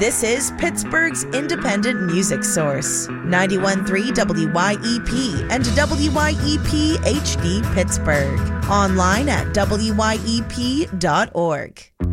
This is Pittsburgh's independent music source, 91.3 WYEP and WYEP HD Pittsburgh. Online at WYEP.org.